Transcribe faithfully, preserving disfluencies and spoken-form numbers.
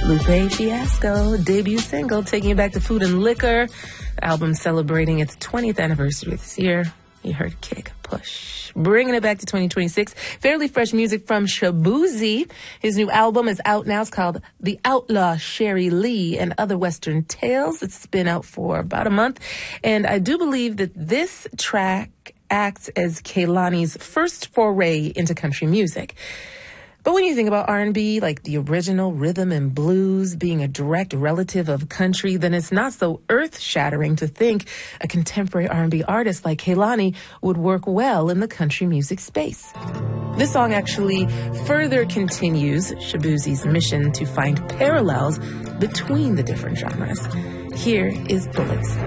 Lupe Fiasco, debut single, taking you back to Food and Liquor. The album celebrating its twentieth anniversary this year. You heard Kick, Push. Bringing it back to twenty twenty-six. Fairly fresh music from Shaboozey. His new album is out now. It's called The Outlaw Sherry Lee and Other Western Tales. It's been out for about a month. And I do believe that this track acts as Kehlani's first foray into country music. But when you think about R and B, like the original rhythm and blues being a direct relative of country, then it's not so earth-shattering to think a contemporary R and B artist like Kehlani would work well in the country music space. This song actually further continues Shaboozey's mission to find parallels between the different genres. Here is Bullets.